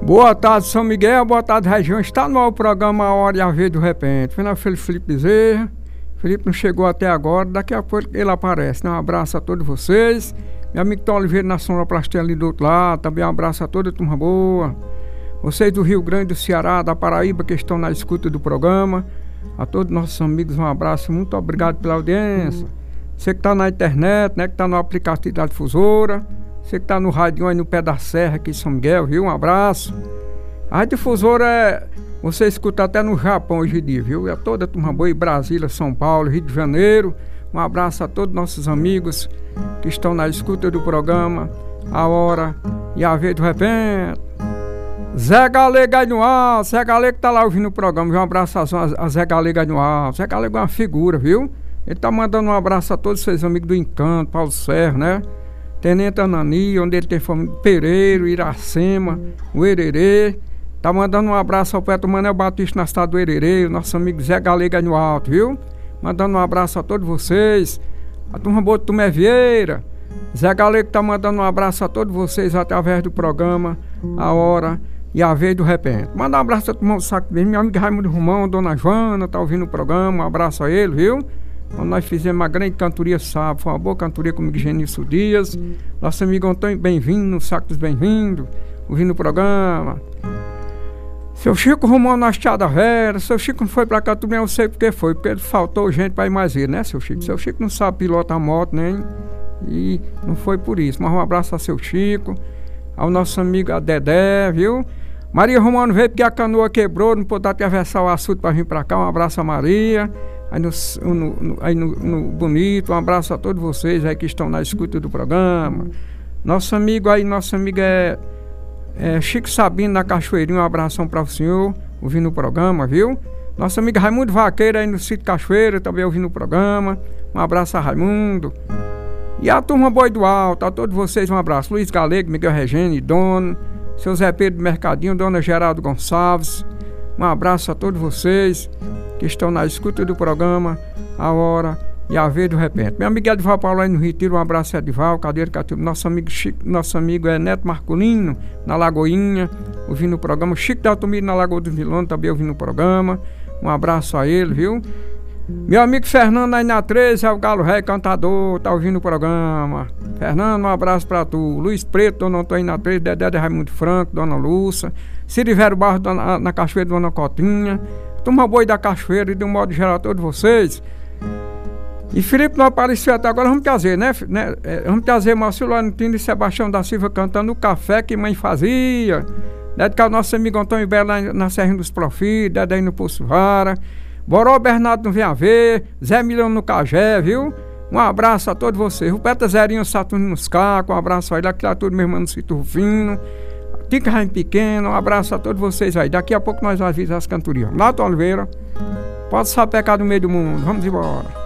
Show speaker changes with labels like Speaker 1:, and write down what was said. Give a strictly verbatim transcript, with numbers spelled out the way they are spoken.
Speaker 1: Boa tarde, São Miguel, boa tarde, região. Está no ar o programa A Hora e a Vez do Repente. Foi na Felipe Bezerra. Felipe não chegou até agora, daqui a pouco ele aparece. Um abraço a todos vocês. Meu amigo Tom Oliveira na sonoplastia ali do outro lado. Também um abraço a toda a turma boa. Vocês do Rio Grande, do Ceará, da Paraíba que estão na escuta do programa. A todos nossos amigos, um abraço. Muito obrigado pela audiência. Você que está na internet, né, que está no aplicativo da Difusora. Você que está no rádio aí no pé da serra aqui em São Miguel, viu? Um abraço. A Difusora é... Você escuta até no Japão hoje em dia, viu? É toda a turma boa, Brasília, São Paulo, Rio de Janeiro. Um abraço a todos nossos amigos que estão na escuta do programa A Hora e a Vez do Repente. Zé Galego aí no ar, Zé Galego tá lá ouvindo o programa, viu? Um abraço a, a Zé Galego aí no ar. Zé Galego é uma figura, viu? Ele tá mandando um abraço a todos os seus amigos do Encanto, Paulo Serra, né? Tenente Anani, onde ele tem família, Pereiro, Iracema, o Hererê. Tá mandando um abraço ao Petro Manel Batista na cidade do Hererê, o nosso amigo Zé Galego aí no alto, viu? Mandando um abraço a todos vocês. A turma boa de Tomé Vieira. Zé Galego tá mandando um abraço a todos vocês através do programa A Hora e a Vez do Repente. Manda um abraço a todo mundo do Saco mesmo. Meu amigo Raimundo Romão, Dona Joana, tá ouvindo o programa. Um abraço a ele, viu? Quando nós fizemos uma grande cantoria sábado, foi uma boa cantoria comigo, Genício Dias. Nosso amigo Antônio, bem-vindo, no Saco dos Bem-vindos, ouvindo o programa. Seu Chico Romão na Estrada Vera. Seu Chico não foi pra cá, tudo bem, eu sei porque foi, porque faltou gente pra ir mais ver, né, seu Chico? Seu Chico não sabe pilotar moto, nem. E não foi por isso. Mas um abraço a seu Chico, ao nosso amigo a Dedé, viu? Maria Romano veio porque a canoa quebrou, não pôde atravessar o açude pra vir pra cá. Um abraço a Maria. Aí, no, no, no, aí no, no Bonito, um abraço a todos vocês aí que estão na escuta do programa. Nosso amigo aí, nosso amigo é, é Chico Sabino na Cachoeirinha, um abração para o senhor, ouvindo o programa, viu? Nosso amigo Raimundo Vaqueiro aí no sítio Cachoeira, também ouvindo o programa. Um abraço a Raimundo. E a turma Boi do Alto, a todos vocês um abraço. Luiz Galego, Miguel Regine, Dono, seu Zé Pedro do Mercadinho, Dona Geraldo Gonçalves. Um abraço a todos vocês que estão na escuta do programa A Hora e a Vez do Repente. Meu amigo Edival Paulo aí no Retiro, um abraço a Edival, Cadeira Cativo. Nosso amigo Chico, nosso amigo é Neto Marcolino, na Lagoinha, ouvindo o programa. Chico da Altomiro na Lagoa do Vilão, também ouvindo o programa. Um abraço a ele, viu? Meu amigo Fernando aí na treze, é o Galo Ré Cantador, tá ouvindo o programa. Fernando, um abraço pra tu. Luiz Preto, Dona Antônio na treze, Dedé de Raimundo Franco, Dona Lúcia. Cirivério Barros na, na Cachoeira, Dona Cotinha. Turma Boi da Cachoeira e de um modo geral a todos vocês. E Felipe não apareceu até agora, vamos trazer, né? né? É, vamos trazer Márcio Lanutino e Sebastião da Silva cantando o café que mãe fazia. Dedicar o nosso amigo Antônio Belo na, na Serrinha dos Profis, Dedé aí no Poço Vara. Boró Bernardo não vem a ver, Zé Milhão no Cagé, viu? Um abraço a todos vocês. O Peta Zerinho Saturno nos Cacos, um abraço aí da criatura, meu irmão no Cito Rufino. Tica Raim Pequeno, um abraço a todos vocês aí. Daqui a pouco nós avisamos as cantorias. Nato Oliveira, pode sapecar do meio do mundo. Vamos embora.